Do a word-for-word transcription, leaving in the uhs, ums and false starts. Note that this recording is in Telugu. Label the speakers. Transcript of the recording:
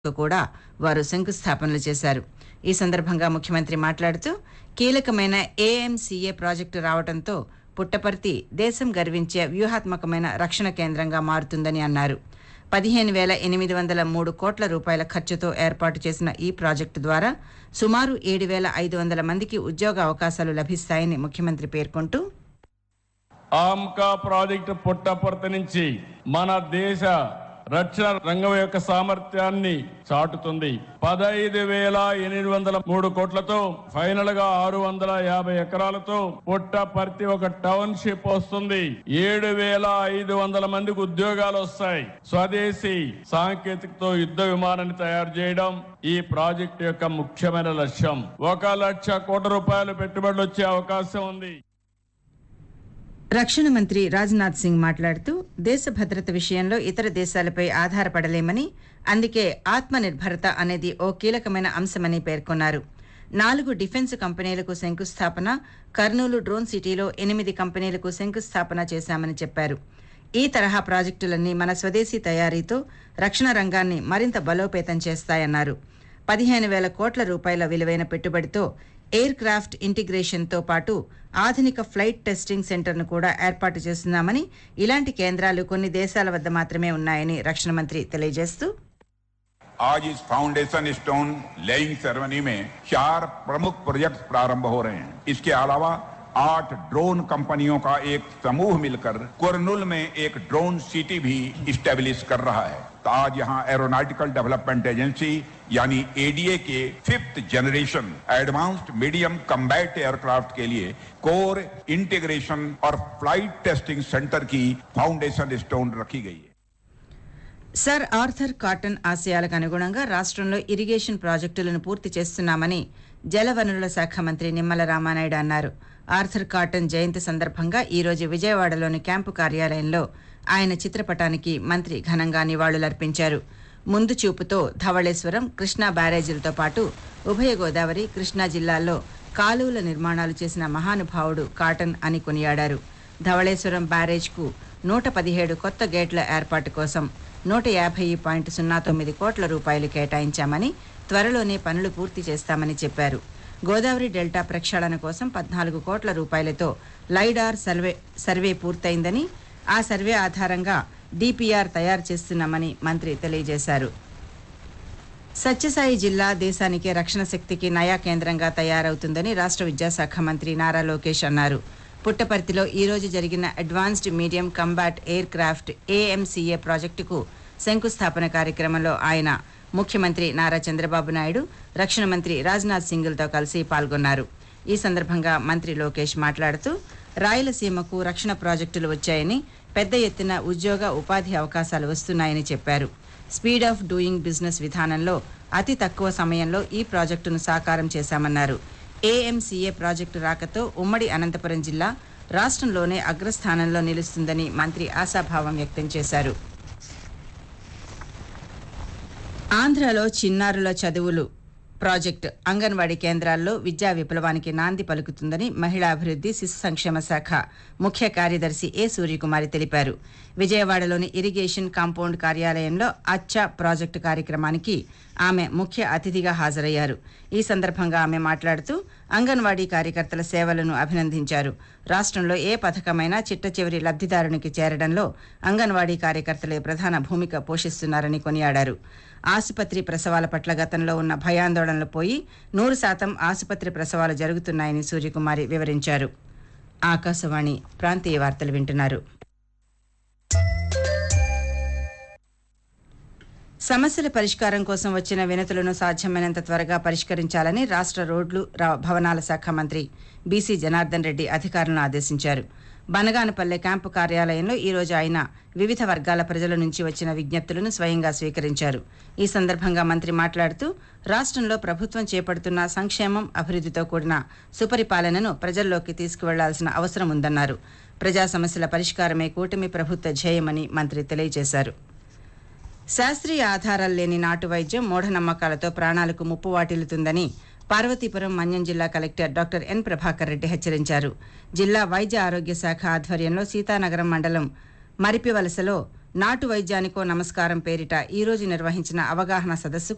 Speaker 1: కూడా వారు శంకుస్థాపనలు చేశారు. ఈ సందర్భంగా ముఖ్యమంత్రి మాట్లాడుతూ కీలకమైన ఏఎంసీఏ ప్రాజెక్టు రావడంతో పుట్టపర్తి దేశం గర్వించే వ్యూహాత్మకమైన రక్షణ కేంద్రంగా మారుతుందని అన్నారు. పదిహేను వేల ఎనిమిది వందల మూడు కోట్ల రూపాయల ఖర్చుతో ఏర్పాటు చేసిన ఈ ప్రాజెక్టు ద్వారా సుమారు ఏడు వేల ఐదు వందల మందికి ఉద్యోగ అవకాశాలు లభిస్తాయని ముఖ్యమంత్రి పేర్కొంటూ
Speaker 2: ఆమ్కా ప్రాజెక్టు పుట్టపర్తి నుంచి మన దేశ రక్షణ రంగం యొక్క సామర్థ్యాన్ని చాటుతుంది. పదహైదు వేల ఎనిమిది వందల మూడు కోట్లతో ఫైనల్ గా ఆరు వందల యాభై ఎకరాలతో పుట్టపర్తి ఒక టౌన్షిప్ వస్తుంది. ఏడు వేల ఐదు వందల మందికి ఉద్యోగాలు వస్తాయి. స్వదేశీ సాంకేతికతో యుద్ధ విమానాన్ని తయారు చేయడం ఈ ప్రాజెక్టు యొక్క ముఖ్యమైన లక్ష్యం. ఒక లక్ష కోట్ల రూపాయలు పెట్టుబడులు వచ్చే అవకాశం ఉంది.
Speaker 1: రక్షణ మంత్రి రాజ్నాథ్ సింగ్ మాట్లాడుతూ దేశ భద్రత విషయంలో ఇతర దేశాలపై ఆధారపడలేమని, అందుకే ఆత్మనిర్భరత అనేది ఓ కీలకమైన అంశమని పేర్కొన్నారు. నాలుగు డిఫెన్స్ కంపెనీలకు శంకుస్థాపన, కర్నూలు డ్రోన్ సిటీలో ఎనిమిది కంపెనీలకు శంకుస్థాపన చేశామని చెప్పారు. ఈ తరహా ప్రాజెక్టులన్నీ మన స్వదేశీ తయారీతో రక్షణ రంగాన్ని మరింత బలోపేతం చేస్తాయన్నారు. పదిహేను వేల కోట్ల రూపాయల విలువైన పెట్టుబడితో ఎయిర్ క్రాఫ్ట్ ఇంటిగ్రేషన్తో పాటు ఆధునిక ఫ్లైట్ టెస్టింగ్ సెంటర్ను కూడా ఏర్పాటు చేస్తున్నామని, ఇలాంటి కేంద్రాలు కొన్ని దేశాల వద్ద మాత్రమే ఉన్నాయని రక్షణ మంత్రి తెలియజేస్తూ
Speaker 3: आज इस फाउंडेशन स्टोन लेइंग सेरेमनी में चार प्रमुख प्रोजेक्ट प्रारंभ हो रहे हैं. इसके अलावा आठ ड्रोन कंपनियों का एक समूह मिलकर कुरनूल में एक ड्रोन सिटी भी इस्टेब्लिश कर रहा है. तो आज यहाँ एरोनॉटिकल डेवलपमेंट एजेंसी यानी एडीए के fifth generation advanced medium combat aircraft के लिए कोर इंटीग्रेशन और फ्लाइट टेस्टिंग सेंटर की फाउंडेशन स्टोन रखी गई है.
Speaker 1: సర్ ఆర్థర్ కాటన్ ఆశయాలకు అనుగుణంగా రాష్ట్రంలో ఇరిగేషన్ ప్రాజెక్టులను పూర్తి చేస్తున్నామని జలవనరుల శాఖ మంత్రి నిమ్మల రామానాయుడు అన్నారు. ఆర్థర్ కాటన్ జయంతి సందర్భంగా ఈరోజు విజయవాడలోని క్యాంపు కార్యాలయంలో ఆయన చిత్రపటానికి మంత్రి ఘనంగా నివాళులర్పించారు. ముందు చూపుతో ధవళేశ్వరం, కృష్ణా బ్యారేజీలతో పాటు ఉభయ గోదావరి, కృష్ణా జిల్లాల్లో కాలువల నిర్మాణాలు చేసిన మహానుభావుడు కాటన్ అని కొనియాడారు. ధవళేశ్వరం బ్యారేజ్కు నూట పదిహేడు కొత్త గేట్ల ఏర్పాటు కోసం నూట యాభై పాయింట్ సున్నా తొమ్మిది కోట్ల రూపాయలు కేటాయించామని, త్వరలోనే పనులు పూర్తి చేస్తామని చెప్పారు. గోదావరి డెల్టా ప్రక్షాళన కోసం పద్నాలుగు కోట్ల రూపాయలతో లైడార్ సర్వే సర్వే పూర్తయిందని, ఆ సర్వే ఆధారంగా డిపిఆర్ తయారు చేస్తున్నామని మంత్రి తెలియజేశారు. సత్యసాయి జిల్లా దేశానికే రక్షణ శక్తికి నయా కేంద్రంగా తయారవుతుందని రాష్ట్ర విద్యాశాఖ మంత్రి నారా లోకేష్ అన్నారు. పుట్టపర్తిలో ఈ రోజు జరిగిన advanced medium combat air craft AMCA ప్రాజెక్టుకు శంకుస్థాపన కార్యక్రమంలో ఆయన ముఖ్యమంత్రి నారా చంద్రబాబు నాయుడు, రక్షణ మంత్రి రాజ్నాథ్ సింగ్లతో కలిసి పాల్గొన్నారు. ఈ సందర్భంగా మంత్రి లోకేష్ మాట్లాడుతూ రాయలసీమకు రక్షణ ప్రాజెక్టులు వచ్చాయని, పెద్ద ఎత్తున ఉద్యోగ ఉపాధి అవకాశాలు వస్తున్నాయని చెప్పారు. స్పీడ్ ఆఫ్ డూయింగ్ బిజినెస్ విధానంలో అతి తక్కువ సమయంలో ఈ ప్రాజెక్టును సాకారం చేశామన్నారు. ఏఎంసీఏ ప్రాజెక్టు రాకతో ఉమ్మడి అనంతపురం జిల్లా రాష్ట్రంలోనే అగ్రస్థానంలో నిలుస్తుందని మంత్రి ఆశాభావం వ్యక్తం చేశారు. ఆంధ్రలో చిన్నారుల చదువులు ప్రాజెక్టు అంగన్వాడీ కేంద్రాల్లో విద్యా విప్లవానికి నాంది పలుకుతుందని మహిళా అభివృద్ధి, శిశు సంక్షేమ శాఖ ముఖ్య కార్యదర్శి ఏ సూర్యకుమారి తెలిపారు. విజయవాడలోని ఇరిగేషన్ కాంపౌండ్ కార్యాలయంలో అచ్చా ప్రాజెక్టు కార్యక్రమానికి ఆమె ముఖ్య అతిథిగా హాజరయ్యారు. ఈ సందర్భంగా ఆమె మాట్లాడుతూ అంగన్వాడీ కార్యకర్తల సేవలను అభినందించారు. రాష్ట్రంలో ఏ పథకమైనా చిట్ట చివరి లబ్ధిదారునికి చేరడంలో అంగన్వాడీ కార్యకర్తలే ప్రధాన భూమిక పోషిస్తున్నారని కొనియాడారు. ఆసుపత్రి ప్రసవాల పట్ల గతంలో ఉన్న భయాందోళనలు పోయి నూరు శాతం ఆసుపత్రి ప్రసవాలు జరుగుతున్నాయని సూర్యకుమారి వివరించారు. ఆకాశవాణి ప్రాంతీయ వార్తలు వింటున్నారు. సమస్యల పరిష్కారం కోసం వచ్చిన వినతులను సాధ్యమైనంత త్వరగా పరిష్కరించాలని రాష్ట్ర రోడ్లు, భవనాల శాఖ మంత్రి బీసీ జనార్దన్ రెడ్డి అధికారులను ఆదేశించారు. బనగానపల్లె క్యాంపు కార్యాలయంలో ఈ రోజు ఆయన వివిధ వర్గాల ప్రజల నుంచి వచ్చిన విజ్ఞప్తులను స్వయంగా స్వీకరించారు. ఈ సందర్భంగా మంత్రి మాట్లాడుతూ రాష్ట్రంలో ప్రభుత్వం చేపడుతున్న సంక్షేమం, అభివృద్ధితో కూడిన సుపరిపాలనను ప్రజల్లోకి తీసుకువెళ్లాల్సిన అవసరం ఉందన్నారు. ప్రజా సమస్యల పరిష్కారమే కూటమి ప్రభుత్వ ధ్యేయమని మంత్రి తెలియజేశారు. శాస్త్రీయ ఆధారాలు లేని నాటు వైద్యం మూఢనమ్మకాలతో ప్రాణాలకు ముప్పు వాటిల్లుతుందని పార్వతీపురం మన్యం జిల్లా collector doctor N Prabhakar Reddy హెచ్చరించారు. జిల్లా వైద్య ఆరోగ్య శాఖ ఆధ్వర్యంలో సీతానగరం మండలం మరిపివలసలో నాటు వైద్యానికో నమస్కారం పేరిట ఈ రోజు నిర్వహించిన అవగాహన సదస్సుకు